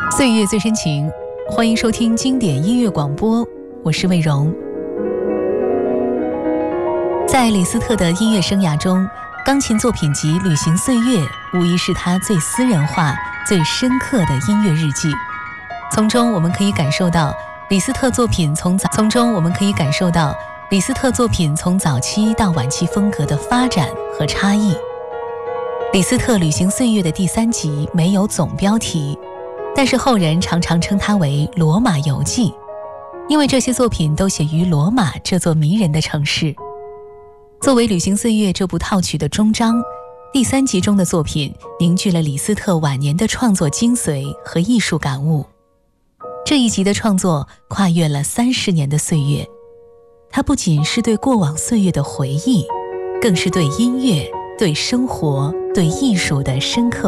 岁月最深情，欢迎收听经典音乐广播，我是魏荣。在李斯特的音乐生涯中，钢琴作品集《旅行岁月》无疑是他最私人化、最深刻的音乐日记。从中我们可以感受到李斯特作品从早期到晚期风格的发展和差异。李斯特《旅行岁月》的第3集没有总标题，但是后人常常称它为《罗马游记》，因为这些作品都写于罗马这座迷人的城市。作为《旅行岁月》这部套曲的终章，第3集中的作品凝聚了李斯特晚年的创作精髓和艺术感悟。这一集的创作跨越了30年的岁月，它不仅是对过往岁月的回忆，更是对音乐、对生活、对艺术的深刻